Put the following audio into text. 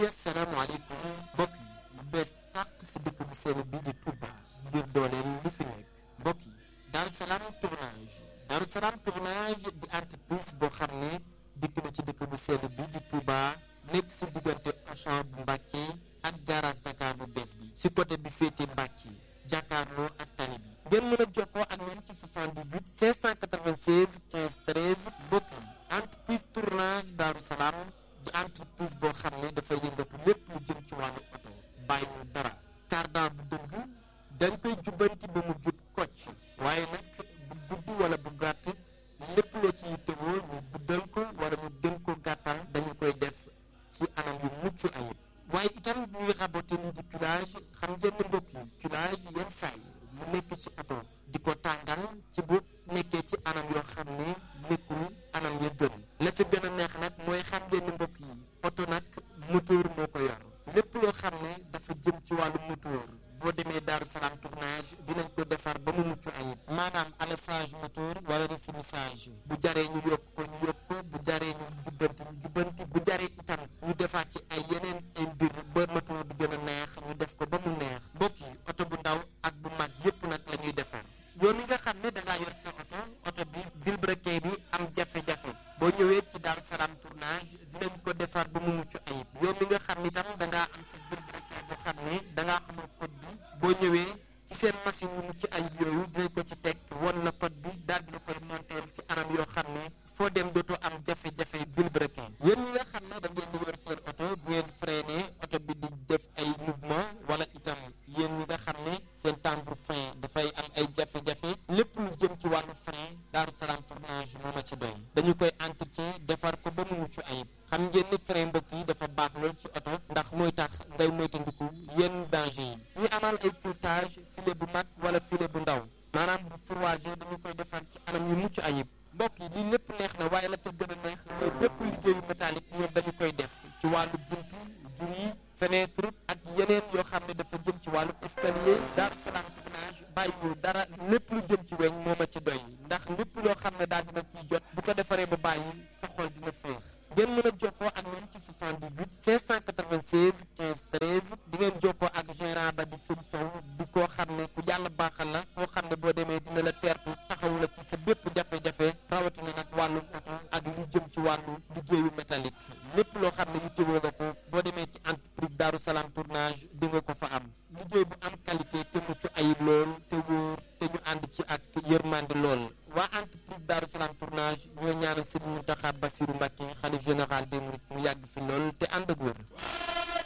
asalaamaaleykum mbokk yi lu bees tàq si dëkk bu sell bi di Touba ngir dooleel li fi nekk mbokk yi Darou Salam tournage Darou Salam tournage di entreprise boo xam ne dikk na ci dëkk bu sell bi di Touba nekk si diggante Auchan bu Mbàkke ak garage Dakar bu bees bi si côté bi féete Mbàkke jàkkaarloo ak tali bi ngeen mën a jokkoo ak ñoom ci 78 596 15 13 mbokk yi entreprise tournage Darou Salam di entreprise boo xam ne dafay yëngatu lépp lu jëm ci wàllu oto bàyyiwul dara cardan bu dëgg dañ koy jubbanti ba mu jub kocc waaye nag bu gudd wala bu gàtt lépp loo ci yittewoo ñu guddal ko wala ñu gën ko gàttal dañu koy def ci anam yu mucc ayib waaye itam ñuy raboté lii di culage xam ngeen ne mbokk yi culage yenn saay mu nekk ci oto di ko tàngal ci bu nekkee ci anam yoo xam ne nekkul anam ya gën la ca gën a neex nag mooy xam ngeen ne mbokk yi oto nag moteur moo ko yor lépp loo xam ne dafa jëm ci wàllu moteur boo demee Darou Salam tournage dinañ ko defar ba mu mucc ayib maanaam alessage moteur wala resumissage bu jaree ñu yokk ko ñu yokk ko bu jaree ñu jubbanti bu jaree itam ñu defaat ci ay yeneen ay mbir ba moteur bi gën a neex ñu def ko ba mu neex mbokk yi oto bu ndaw ak bu mag yépp nag la ñuy defar yow mi nga xam ne dangaa yor sa oto bi vilebrequin bi am jafe-jafe boo ñëwee ci Darou Salam tournage dinañ ko defar ba mu mucc ayib yow mi nga xam ni tam dangaa am sa vilebrequin boo xam ne dangaa xamul code bi boo ñëwee ci seen machine yu mucc ayib yooyu dinañ ko ci teg won la code bi daal dina koy monter ci anam yoo xam ne foo dem dootoo am jafe-jafe vilebrequin yéen ñi nga xam ne da ngeen di wër seen oto bu ngeen freiné oto bi di def ay mouvement wala itam yéen ñi nga xam ne seen timbre frein dafay am ay jafe-jafe lépp lu jëm ci wàllu frein Darou Salam tournage moo ma ci doy dañu koy entretien defar ko ba mu mucc ayib xam ngeen ni frein mbokk yi dafa baax lool ci oto ndax mooy tax ngay moytandiku yenn danger yi ñu amal ay filetage filet bu mag wala filet bu ndaw maanaam bu fourragé dañu koy defar ci anam yu mucc ayib mbokk yi lii lépp neex na waaye la ca gën a neex mooy bépp liggéeyu métallique ñoom dañu koy def ci wàllu buntu jur fenêtre ak yeneen yoo xam ne dafa jëm ci wàllu escalier Darou Salam tournage bàyyiwul dara lépp lu jëm ci weñ moo ma ci doy ndax lépp loo xam ne daal dina ciy jot bu ko defaree ba bàyyi sa xol dina féex ngeen mën a jokkoo ak ñoom ci 78 596 15 13 di ngeen jokkoo ak gérant ba di sëñ Sow di koo xam ne ku yàlla baaxal la koo xam ne boo demee dina la teertu taxaw la ci sa bépp jafe-jafe rawatina nag wàllu oto ak li jëm ci wàllu liggéeyu métallique lépp loo xam ne yittewoo nga ko boo demee ci entreprise Darou Salam tournage di nga ko fa am liggéey bu am qualité te mucc ayib lool te wóor te ñu ànd ci ak yërmande lool waa entreprise Darou Salam tournage ñoo ñaanal Serigne Mountakha Bassirou Mbacké xalif général des mourides mu yàgg fi lool te ànd ak wér